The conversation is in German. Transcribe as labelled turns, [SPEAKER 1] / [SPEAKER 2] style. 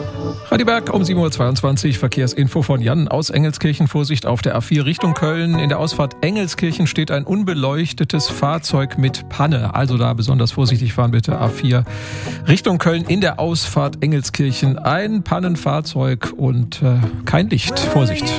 [SPEAKER 1] Radio Berg um 7.22 Uhr, Verkehrsinfo von Jan aus Engelskirchen. Vorsicht auf der A4 Richtung Köln. In der Ausfahrt Engelskirchen steht ein unbeleuchtetes Fahrzeug mit Panne. Also da besonders vorsichtig fahren bitte. A4 Richtung Köln in der Ausfahrt Engelskirchen. Ein Pannenfahrzeug und kein Licht. Vorsicht.